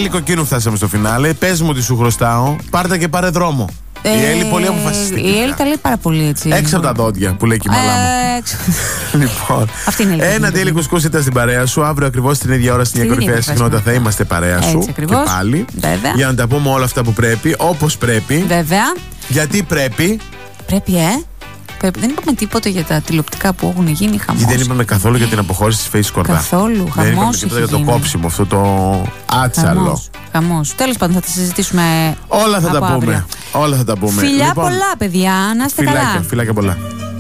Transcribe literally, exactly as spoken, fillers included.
Έλλη Κοκκίνου φτάσαμε στο φινάλε. Πες μου ότι σου χρωστάω. Πάρτα και πάρε δρόμο. Ε, η Έλλη πολύ αποφασιστική. Η Έλλη τα λέει πάρα πολύ έτσι. Έξω από τα δόντια που λέει και η μαλά μου. Λοιπόν, αυτή είναι η Έλλη. ένα Τέλη Κουσκούς ήταν στην παρέα σου. Αύριο ακριβώς την ίδια ώρα στην ίδια κορυφαία συχνότητα θα είμαστε παρέα σου. Έτσι, ακριβώς. Και πάλι. Βέβαια. Για να τα πούμε όλα αυτά που πρέπει, όπως πρέπει. Βέβαια. Γιατί πρέπει. Πρέπει, ε. Πρέπει. Δεν είπαμε τίποτα για τα τηλεοπτικά που έχουν γίνει, χαμός. Δεν είπαμε καθόλου για την αποχώρηση της Face Κορδά. Καθόλου, δεν είπαμε χαμός. τίποτα για το κόψιμο, αυτό το άτσαλο. Χαμός. Τέλος πάντων, θα τα συζητήσουμε. Όλα θα τα πούμε. Αύριο. Όλα θα τα πούμε. Φιλιά λοιπόν, πολλά, παιδιά. Να είστε φιλάκια, καλά. Φιλάκια πολλά.